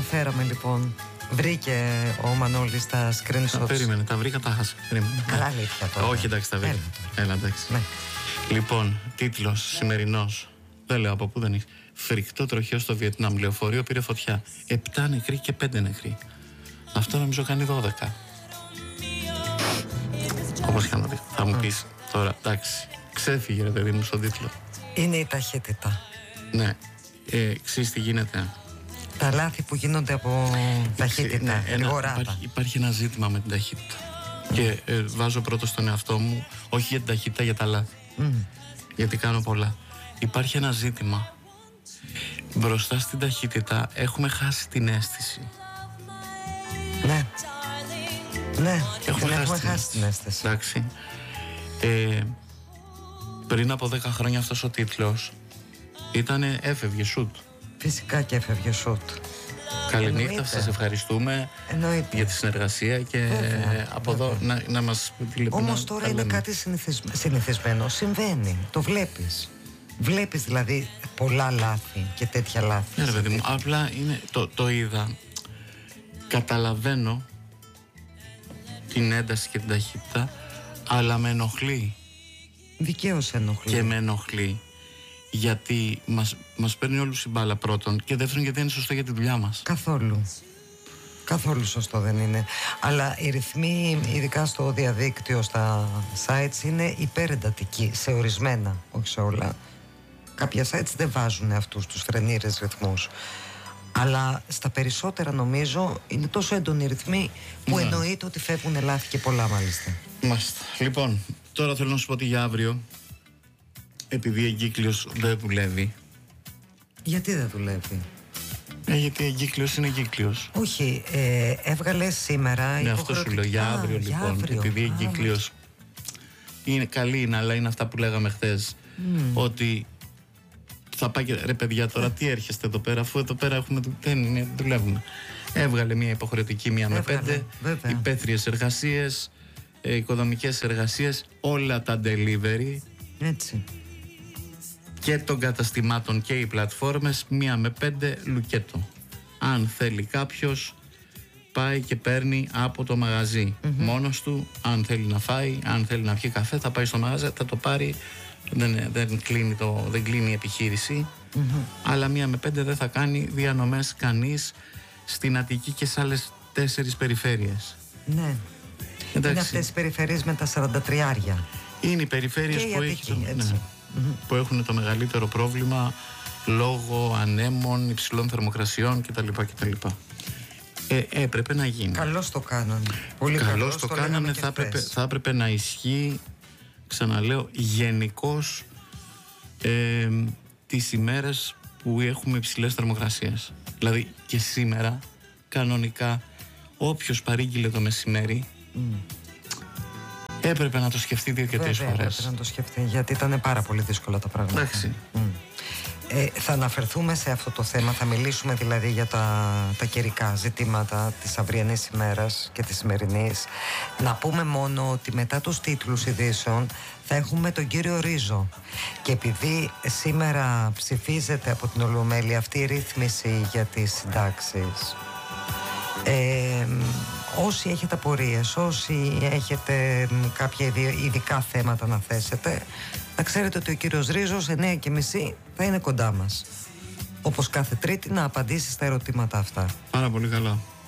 φέραμε λοιπόν. Βρήκε ο Μανώλης τα screenshots. Περίμενε, τα βρήκα, τα χάσα. Καλά, αλήθεια τώρα. Όχι, εντάξει, τα βρήκα. Έλα, εντάξει. Ναι. Λοιπόν, τίτλος σημερινός. Δεν λέω από πού δεν έχει. Φρικτό τροχαίο στο Βιετνάμ. Λεωφορείο πήρε φωτιά. 7 νεκροί και 5 νεκροί. Αυτό νομίζω κάνει 12. Όπως και να δει. Θα μου πεις τώρα, εντάξει. Ξέφυγε ρε παιδί μου στον τίτλο. Είναι η ταχύτητα. Ναι. Ξέρεις τι γίνεται. Τα λάθη που γίνονται από ταχύτητα. Υπάρχει ένα ζήτημα με την ταχύτητα. Και βάζω πρώτο στον εαυτό μου, όχι για την ταχύτητα, για τα λάθη. Γιατί κάνω πολλά. Υπάρχει ένα ζήτημα. Μπροστά στην ταχύτητα έχουμε χάσει την αίσθηση. Ναι. Ναι, έχουμε χάσει την αίσθηση. Εντάξει. Πριν από 10 χρόνια αυτός ο τίτλος έφευγε σουτ. Φυσικά και έφευγε σουτ. Καληνύχτα, σας ευχαριστούμε για τη συνεργασία και από εδώ να μας τηλεφωνήσετε. Όμως τώρα είναι κάτι συνηθισμένο. Συμβαίνει, το βλέπεις. Βλέπεις δηλαδή πολλά λάθη και τέτοια λάθη. Ναι ρε παιδί μου, απλά είναι, το είδα. Καταλαβαίνω την ένταση και την ταχύτητα, αλλά με ενοχλεί. Δικαίως ενοχλεί. Και με ενοχλεί. Γιατί μας παίρνει όλους η μπάλα πρώτον και δεύτερον γιατί είναι σωστό για τη δουλειά μας. Καθόλου σωστό δεν είναι. Αλλά οι ρυθμοί, ειδικά στο διαδίκτυο, στα sites, είναι υπερεντατικοί σε ορισμένα, όχι σε όλα. Κάποια sites δεν βάζουν αυτούς τους φρενήρες ρυθμούς. Αλλά στα περισσότερα νομίζω είναι τόσο έντονοι ρυθμοί που εννοείται ότι φεύγουν λάθη και πολλά μάλιστα. Μάλιστα. Λοιπόν, τώρα θέλω να σου πω ότι για αύριο, επειδή η εγκύκλειος δεν δουλεύει. Γιατί δεν δουλεύει? Γιατί η εγκύκλειος είναι εγκύκλειος. Όχι, έβγαλε σήμερα. Ναι, αυτό σου λέω για αύριο λοιπόν. Επειδή η εγκύκλειος είναι καλή, αλλά είναι αυτά που λέγαμε χθες. Ότι θα πάει και ρε παιδιά, τώρα τι έρχεστε εδώ πέρα, αφού εδώ πέρα δεν δουλεύουμε. Έβγαλε μια υποχρεωτική 1 με 5, υπαίθριες εργασίες, οικοδομικές εργασίες, όλα τα delivery. Έτσι. Και των καταστημάτων και οι πλατφόρμες 1 με 5 λουκέτο. Αν θέλει κάποιος πάει και παίρνει από το μαγαζί μόνος του. Αν θέλει να φάει, αν θέλει να πιει καφέ, θα πάει στο μαγαζί, θα το πάρει. Δεν κλείνει η επιχείρηση. Αλλά 1 με 5 δεν θα κάνει διανομές κανείς στην Αττική και σε άλλες 4 περιφέρειες. Ναι. Εντάξει. Είναι αυτές οι περιφέρειες με τα 43. Είναι οι περιφέρειες που έχουν το μεγαλύτερο πρόβλημα λόγω ανέμων, υψηλών θερμοκρασιών κτλ. Έπρεπε να γίνει. Καλώς το κάνανε. Πολύ καλώς το κάνανε. Θα έπρεπε να ισχύει, ξαναλέω, γενικώς τις ημέρες που έχουμε υψηλές θερμοκρασίες. Δηλαδή και σήμερα κανονικά όποιος παρήγγειλε το μεσημέρι έπρεπε να το σκεφτεί 2 και 3 φορές. Έπρεπε να το σκεφτεί, γιατί ήταν πάρα πολύ δύσκολα τα πράγματα. Εντάξει. Θα αναφερθούμε σε αυτό το θέμα, θα μιλήσουμε δηλαδή για τα καιρικά ζητήματα της αυριανής ημέρας και της σημερινής. Να πούμε μόνο ότι μετά τους τίτλους ειδήσεων θα έχουμε τον κύριο Ρίζο. Και επειδή σήμερα ψηφίζεται από την Ολομέλεια αυτή η ρύθμιση για τις συντάξεις, όσοι έχετε απορίες, όσοι έχετε κάποια ειδικά θέματα να θέσετε, να ξέρετε ότι ο κύριος Ρίζος 9:30 θα είναι κοντά μας, όπως κάθε Τρίτη, να απαντήσει στα ερωτήματα αυτά. Πάρα πολύ καλά.